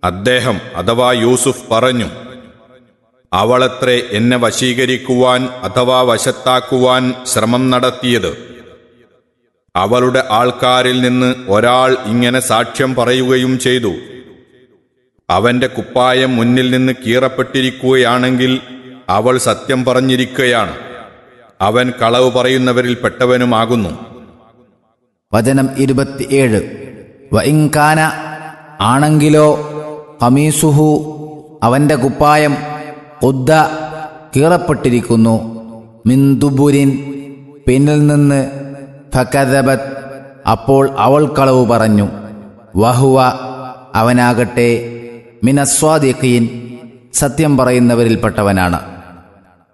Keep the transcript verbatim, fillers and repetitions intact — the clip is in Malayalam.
അദ്ദേഹം അഥവാ യൂസുഫ് പറഞ്ഞു, അവളത്രേ എന്നെ വശീകരിക്കുവാൻ അഥവാ വശത്താക്കുവാൻ ശ്രമം നടത്തിയത്. അവളുടെ ആൾക്കാരിൽ നിന്ന് ഒരാൾ ഇങ്ങനെ സാക്ഷ്യം പറയുകയും ചെയ്തു, അവന്റെ കുപ്പായം മുന്നിൽ നിന്ന് കീറപ്പെട്ടിരിക്കുകയാണെങ്കിൽ അവൾ സത്യം പറഞ്ഞിരിക്കുകയാണ്, അവൻ കളവ് പറയുന്നവരിൽ പെട്ടവനുമാകുന്നു. വചനം ഇരുപത്തിയേഴ്. വഇൻകാന ആണെങ്കിലോ ഖമീസുഹു അവന്റെ കുപ്പായം ഖുദ്ദ കീറപ്പെട്ടിരിക്കുന്നു, മിൻ ദുബുരിൻ പിന്നിൽ നിന്ന്, ഫകദബത് അപ്പോൾ അവൾ കളവ് പറഞ്ഞു, വഹുവ അവനാകട്ടെ മിനസ്വാദിഖീൻ സത്യം പറയുന്നവരിൽപ്പെട്ടവനാണ്.